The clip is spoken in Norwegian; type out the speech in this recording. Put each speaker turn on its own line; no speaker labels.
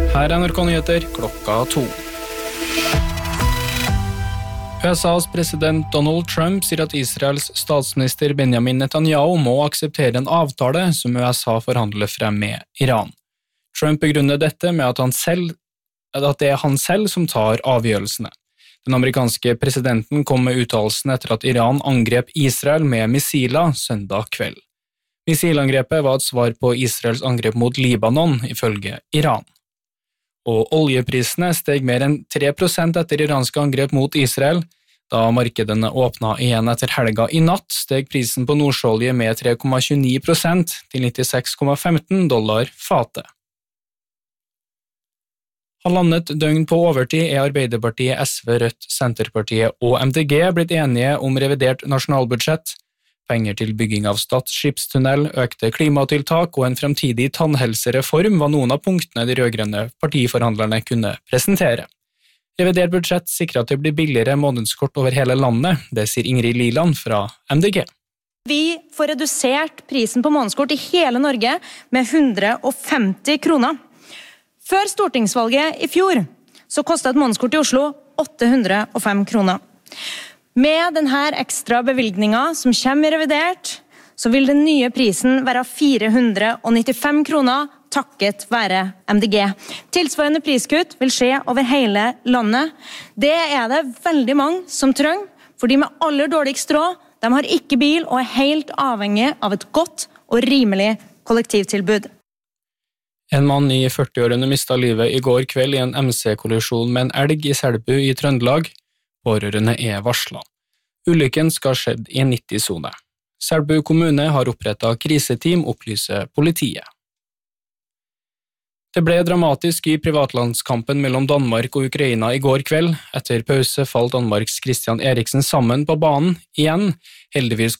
Her er NRK Nyheter klokka 2. USAs president Donald Trump sier at Israels statsminister Benjamin Netanyahu må akseptere en avtale som USA forhandler frem med Iran. Trump begrunner dette med at det er han selv som tar avgjørelsene. Den amerikanske presidenten kom med uttalelsen etter at Iran angrep Israel med missiler søndag kveld. Missilangrepet var et svar på Israels angrep mot Libanon, ifølge Iran. Og oljeprisene steg mer enn 3% etter iranske angrep mot Israel. Da markedene åpnet igjen etter helga i natt, steg prisen på nordsjøolje med 3,29% til $96,15 fatet. Halvannet døgn på overtid er Arbeiderpartiet, SV, Rødt, Senterpartiet og MDG blitt enige om revidert nasjonalbudsjett, penger til bygging av Stad skipstunnel, økte klimatiltak og en fremtidig tannhelsereform var noen av punktene de rødgrønne partiforhandlerne kunne presentere. Revidert budsjett sikrer at det blir billigere månedskort over hele landet, det sier Ingrid Liland fra MDG.
Vi får redusert prisen på månedskort i hele Norge med 150 kroner. Før stortingsvalget i fjor så kostet et månedskort i Oslo 805 kroner. Med denne ekstra bevilgningen som kommer i revidert, så vil den nye prisen være 495 kroner takket være MDG. Tilsvarende priskutt vil skje over hele landet. Det er det veldig mange som trenger, for de med aller dårligst råd, de har ikke bil og er helt avhengig av et godt og rimelig kollektivtilbud.
En mann i 40-årene mistet livet i går kveld i en MC-kollisjon med en elg i Selbu i Trøndelag. Pårørende er varslet. Ulykken skal ha skjedd i en 90-sone. Selbu kommune har opprettet kriseteam, opplyser politiet. Det ble dramatisk i privatlandskampen mellom Danmark og Ukraina i går kveld. Etter pause falt Danmarks Christian Eriksen sammen på banen igjen. Heldigvis